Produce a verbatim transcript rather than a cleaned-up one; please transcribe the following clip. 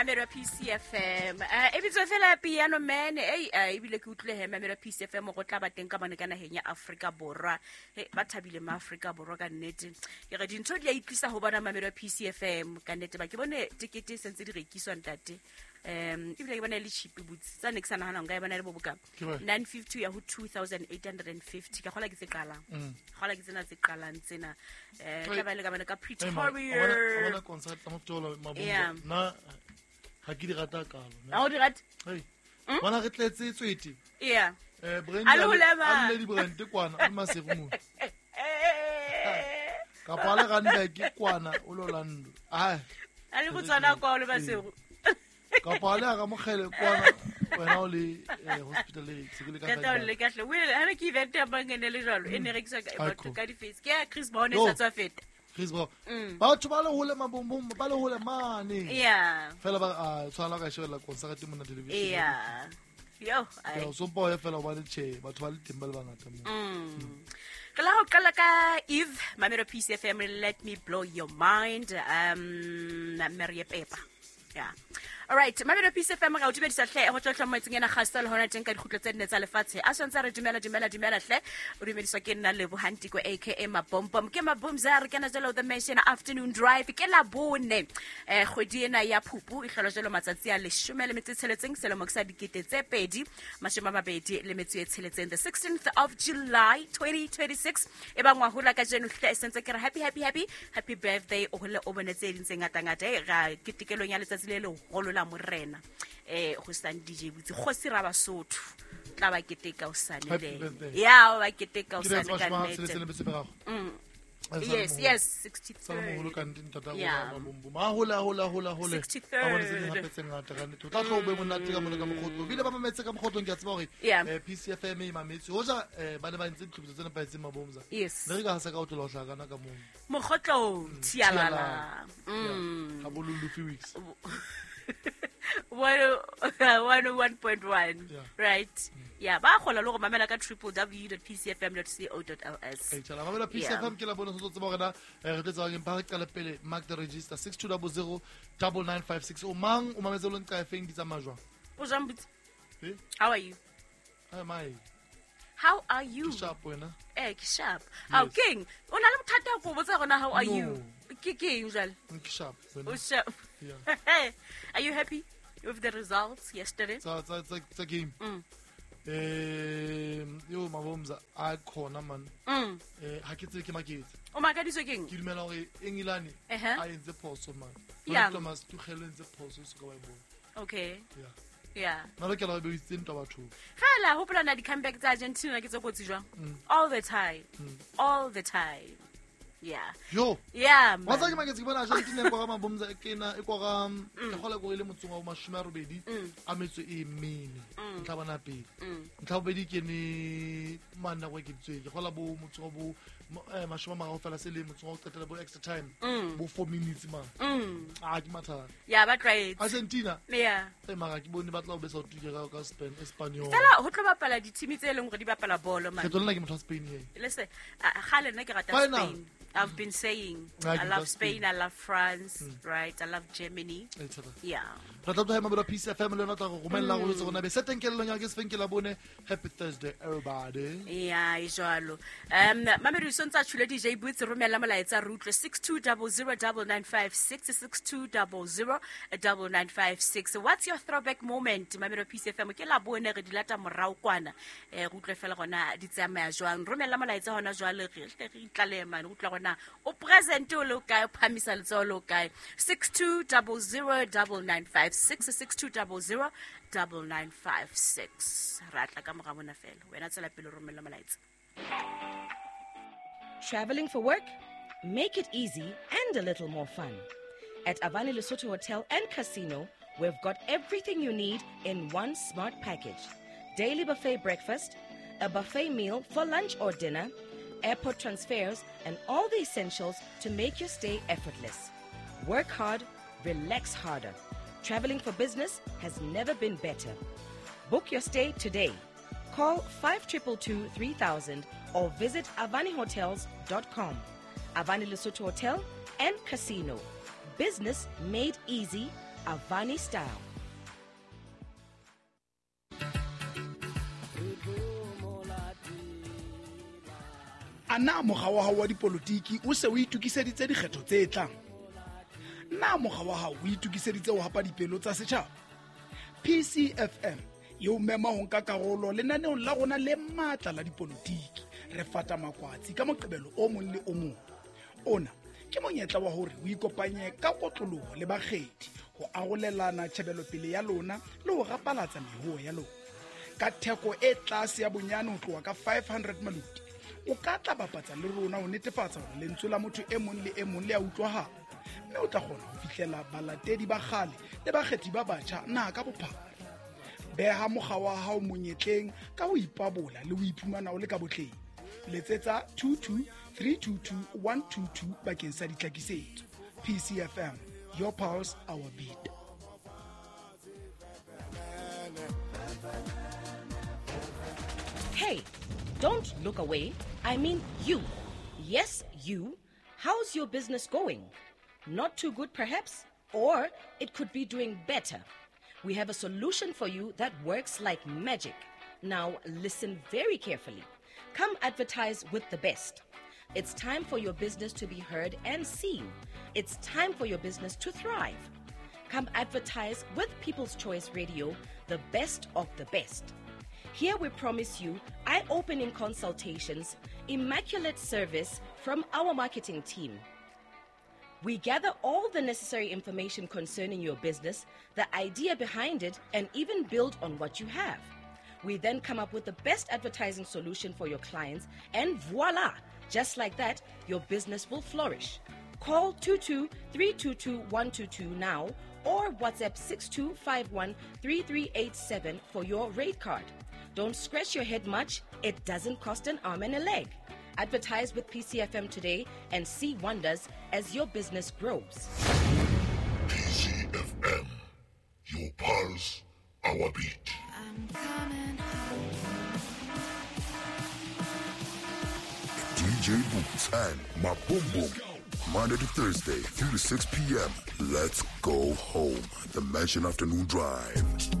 Mamelo P C F M eh e bitso fela piano man eh e bile ke utlwe he Mamelo P C F M go tla ba teng ka bana kana heng ya Africa Borwa he ba thabile ma Africa Borwa ka nnete ke re dintho di a itlisa ho bona Mamelo P C F M ka nnete ba ke bone tikete sentse di rekiswa ntate um e bile ke bona le cheap boots tsa next sana hana nga e bona le boboka nine fifty ya ho two thousand eight hundred fifty ka gola ke se qala gola ke tsena tse qalang tsena eh ka ba le ka bana ka Pretoria bona concert tsa motolo mabongo na ha ke di rata kalo a o di rata hey bona re tletse tswete yeah eh brand a le di brand kwana a masego mo ka pala ga nda ke kwana o lo lando ai a le botsana kwa le basego ka pala ga mogele kwana wena o le hospital le tsikile ka ka le ka hle wele ha ke event ya bangene le jalo e ne rekisa ka di face ke Chris Brown e sa tswa feta Chris Brown ba tshwa le hole mabombom ba le hole mane yeah fela ba tswala ka shela concert mo na television yeah yo ai so boy fela ba le che batho ba le timbele ba ngata mo ke la ho qala ka Eve Mamelo P C F M let me blow your mind um Maria Pepa yeah all right Mamelo P C F M ga o tibedisa hle go tlotlha mo tsengena gastel hona teng ka dikgutlo tse nne tsa lefatshe a swantse re dumela dumela dumela hle o dumediswa ke nna le bohantiko aka Mabombom ke Mabomza re kana jalo the mission afternoon drive ke la bone eh kgwedi ena ya Phupu e hlolo jalo matsatsi a leshome le metsi tsheletseng selemo sa dikete tse pedi mashome a mabedi le metsi e tsheletseng the sixteenth of July twenty twenty-six e bangwa hula ka jeno hle sentse ke happy happy happy happy birthday o hole o bonetse dintse ngata ngata ga kitikelong ya letsatsi le le holo morena eh go stand D J butsi go sira basotho tla ba keteka o sanele ya ba keteka o sanele ka nnete yes yes sixty-third mo ka ntata go mabombo ma hola hola hola hola a bona se di hapetse ngata ka nnete tla tlo be monate ka mona ka mogotlo bile ba mametse ka mogotlo ke a tseba gore eh P C F M e mametse ho ja ba ne ba ntse tlhopetso tsena pa etse mabomza le re ka hasa ka o tlo hla kana ka mo mogotlo tialala mm ka bolulu few weeks one point one right yeah ba khola lo go mamela ka w w w dot p c f m dot co dot l s e tsala mamela P C F M ke la bona so tseba gona re tletsa ga mpa ka lepele mark the register six two zero zero nine nine five six o mang o mametse lo nka feng di tsa majwa o jambutse eh how are you hi my how are you sharp wena eh ke sharp how king o na le bothata go botsa gona how are you ke ke usual ke sharp o sharp yeah are you happy with the results yesterday so so it's a game eh yo mabomza a khona man eh ha ke tse ke maketse o makadiso keng ke dumela gore engilane a entse phoso man yeah Thomas Tuchel entse phoso se go ba bona okay yeah yeah na re ke la be itse ntwa batho fela ho plana di comeback tsa Argentina ke tse kotsi jwang all the time all the time yeah yo yeah wa tsa ke maketse ke bona Argentina go ga mabomza ke na e go ga ke gola go ile motsonga wa mashome a robedi a metso e mene ntla bona pele ntla bobedi ke ne manna go ke tswe ke gola bo motsonga bo mashome ma go fela se le motsonga go tetela bo extra time bo four minutes man a ke matha yeah ba try Argentina yeah e mara ke bone ba tla o besa o tuke ga ka Spain Espanyol fela ho tlo bapala di team tse leng gore di bapala bolo man ke tlola ke motho Spain he lese ga le nna ke rata Spain I've been saying I love Spain, I love France, mm. right? I love Germany. Yeah. Ratla tlo ha Mamelo P C F M le nna tla go romella go tse gona be seteng ke le nya ke se feng ke la bone happy Thursday everybody. Yeah, e jalo. Um Mamelo so ntsa tshule D J Boots romella molaetsa re utlwe six two zero zero nine nine five six six two zero zero nine nine five six. What's your throwback moment Mamelo P C F M ke la bone re dilata morao kwana eh re utlwe fela gona di tsamaya jwang romella molaetsa hona jwale re re itlale man utlwa na o present o lo kae phamisa le tsolo kae six two zero zero nine nine five six six two zero zero nine nine five six ratla ka moga bona fela wena tsela pele romela malaitse. Traveling for work? Make it easy and a little more fun. At Avani Lesotho Hotel and Casino, we've got everything you need in one smart package. Daily buffet breakfast, a buffet meal for lunch or dinner, airport transfers, and all the essentials to make your stay effortless. Work hard, relax harder. Traveling for business has never been better. Book your stay today. Call five two two two three thousand or visit avani hotels dot com. Avani Lesotho Hotel and Casino. Business made easy Avani style. A na mokga wa hao wa dipolotiki o se o itukiseditse dikgetho tse tlang? Na mokga wa hao o itukiseditse ho hapa dipelo tsa setjhaba? P C F M yo mema ho nka karolo lenaneong la rona le matla la dipolotiki. Re fata makwatsi ka moqebelo o mong le o mong. Ona ke monyetla wa hore o ikopanye ka kotloloho le bakgethi ho arolelana tjhebelopele ya lona le ho rapalatsa mehuo ya lona. Ka theko e tlase ya bonyane ho tloha ka five hundred maluti. O ka tla bapatsa le rona ho netefatsa hore lentswe la motho e mong le e mong le a utlwahala. Mme o tla kgona ho fihlela balatedi ba kgale le bakgethi ba batjha naha ka bophara. Beha mokga wa hao monyetleng ka ho ipabola le ho iphumana o le ka botleng. Letsetsa two two three two two one two two bakeng sa ditlhakisetso. P C F M, your pulse, our beat. Hey, don't look away. I mean you. Yes, you. How's your business going? Not too good, perhaps? Or it could be doing better. We have a solution for you that works like magic. Now, listen very carefully. Come advertise with the best. It's time for your business to be heard and seen. It's time for your business to thrive. Come advertise with People's Choice Radio, the best of the best. Here we promise you eye-opening consultations, immaculate service from our marketing team. We gather all the necessary information concerning your business, the idea behind it, and even build on what you have. We then come up with the best advertising solution for your clients, and voila! Just like that, your business will flourish. Call two two three two two one two two now or WhatsApp six two five one three three eight seven for your rate card. Don't scratch your head much. It doesn't cost an arm and a leg. Advertise with P C F M today and see wonders as your business grows. P C F M, your pulse, our beat. I'm coming home. D J Boots and my Boom Boom. Monday to Thursday, three to six p.m. Let's go home. The Mansion Afternoon Drive.